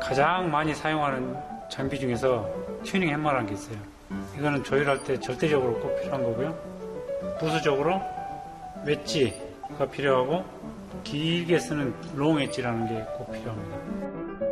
가장 많이 사용하는 장비 중에서 튜닝 해머라는 게 있어요. 이거는 조율할 때 절대적으로 꼭 필요한 거고요. 부수적으로 웨지가 필요하고 길게 쓰는 롱 웨지라는 게 꼭 필요합니다.